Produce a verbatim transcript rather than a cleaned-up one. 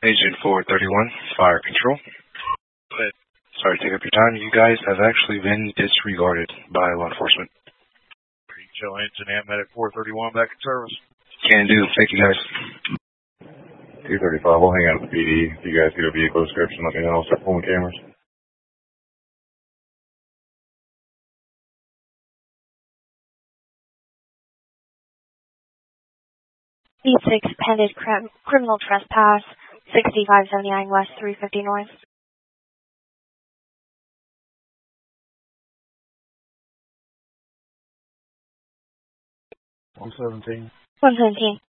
Agent four thirty-one, Fire Control. Go ahead. Sorry to take up your time. You guys have actually been disregarded by law enforcement. Show engine and medic four thirty-one back in service. Can do. Thank you, guys. two thirty-five, we'll hang out at the P D. If you guys get a vehicle description, let me know. I'll start pulling cameras. B six pended crim criminal trespass, sixty-five seventy-nine West, three fifty North. one seventeen. one seventeen.